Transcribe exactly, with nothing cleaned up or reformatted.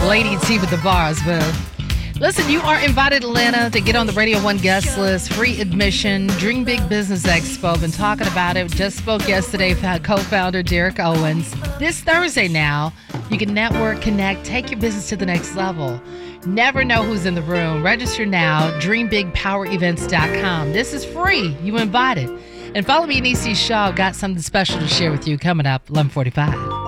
Lady T with the bars, but listen, you are invited, Atlanta, to get on the Radio One guest list. Free admission. Dream Big Business Expo. Been talking about it. Just spoke yesterday with co-founder Derek Owens. This Thursday now, you can network, connect, take your business to the next level. Never know who's in the room. Register now. dream big power events dot com. This is free. You invited. And follow me, Niecy Shaw. Got something special to share with you coming up eleven forty-five.